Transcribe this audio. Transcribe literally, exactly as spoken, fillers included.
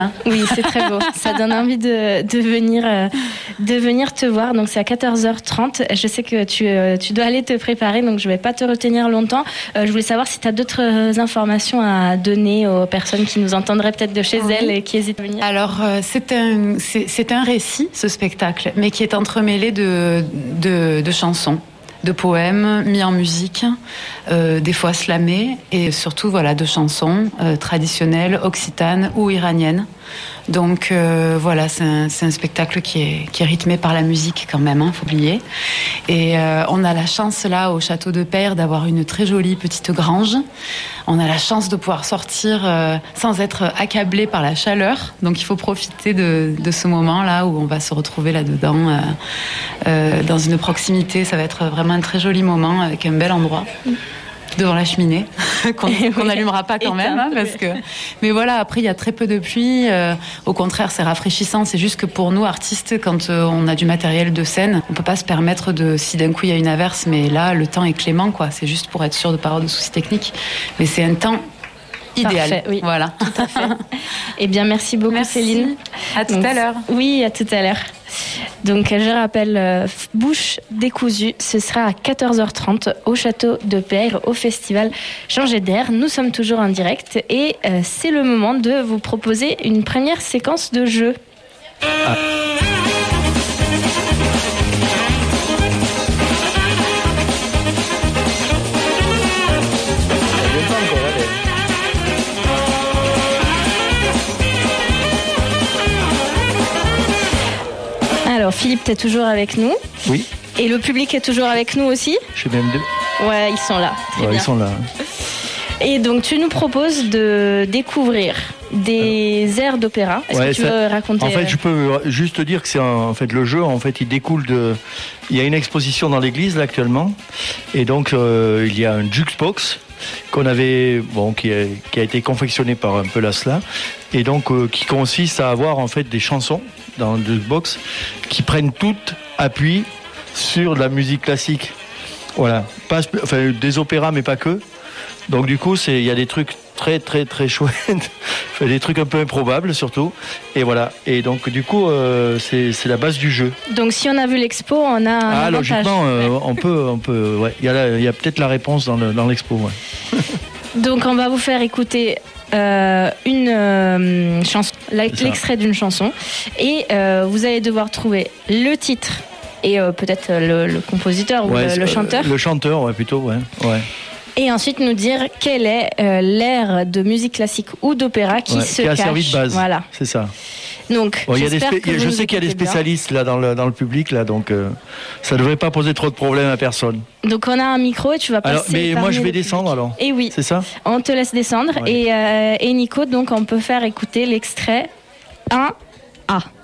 Oui, c'est très beau. Ça donne envie de, de, venir, euh, de venir te voir. Donc, c'est à quatorze heures trente. Je sais que tu, euh, tu dois aller te préparer, donc je ne vais pas te retenir longtemps. Euh, je voulais savoir si tu as d'autres informations à donner aux personnes qui nous entendraient peut-être de chez oui. elles et qui hésitent à venir. Alors, euh, c'est, un, c'est, c'est un récit, ce spectacle, mais qui est entremêlé de, de, de chansons, de poèmes mis en musique, euh, des fois slamés, et surtout voilà, de chansons euh, traditionnelles, occitanes ou iraniennes. Donc euh, voilà, c'est un, c'est un spectacle qui est, qui est rythmé par la musique quand même, hein, faut oublier. Et euh, on a la chance là au château de Peyre d'avoir une très jolie petite grange. On a la chance de pouvoir sortir euh, sans être accablé par la chaleur. Donc il faut profiter de, de ce moment là où on va se retrouver là-dedans euh, euh, dans une proximité. Ça va être vraiment un très joli moment avec un bel endroit. Devant la cheminée, qu'on qu'on n'allumera pas quand même, hein, parce que. Mais voilà, après il y a très peu de pluie. Euh, au contraire, c'est rafraîchissant. C'est juste que pour nous artistes, quand euh, on a du matériel de scène, on peut pas se permettre de. Si d'un coup il y a une averse, mais là le temps est clément, quoi. C'est juste pour être sûr de pas avoir de soucis techniques. Mais c'est un temps idéal. Parfait, oui. Voilà. Tout à fait. Eh bien, merci beaucoup, merci. Céline. À tout Donc, à l'heure. Oui, à tout à l'heure. Donc, je rappelle, euh, Bouche décousue, ce sera à quatorze heures trente au château de Peyre, au festival Changer d'air. Nous sommes toujours en direct et euh, c'est le moment de vous proposer une première séquence de jeu. Ah. Alors Philippe, tu es toujours avec nous. Oui. Et le public est toujours avec nous aussi. Je suis même deux. Ouais, ils sont là. Très ouais, bien. Ils sont là. Et donc tu nous proposes de découvrir des airs d'opéra. Est-ce ouais, que tu ça, veux raconter? En fait, je peux juste dire que c'est un, en fait le jeu. En fait, il découle de. Il y a une exposition dans l'église là actuellement, et donc euh, il y a un jukebox qu'on avait, bon, qui a, qui a été confectionné par un peu Lasla, et donc euh, qui consiste à avoir en fait des chansons dans le jukebox qui prennent toutes appui sur de la musique classique. Voilà, pas, enfin des opéras mais pas que. Donc du coup, c'est il y a des trucs très très très chouettes, des trucs un peu improbables surtout. Et voilà. Et donc du coup, euh, c'est c'est la base du jeu. Donc si on a vu l'expo, on a un ah avantage. Logiquement, euh, on peut on peut ouais. Il y a la, il y a peut-être la réponse dans le, dans l'expo. Ouais. Donc on va vous faire écouter euh, une euh, chanson, l'extrait d'une chanson, et euh, vous allez devoir trouver le titre et euh, peut-être le, le compositeur ou ouais, le, le chanteur. Le chanteur, ouais, plutôt, ouais, ouais. Et ensuite nous dire quel est euh, l'air de musique classique ou d'opéra qui ouais, se qui a cache. servi de base. Voilà. C'est ça. Donc, bon, y a des spé- que je sais qu'il y a des spécialistes bien. là dans le dans le public là, donc euh, ça ne devrait pas poser trop de problèmes à personne. Donc on a un micro et tu vas passer. Alors, mais moi je vais descendre public. alors. Et oui. C'est ça. On te laisse descendre ouais. et euh, et Nico, donc on peut faire écouter l'extrait un A.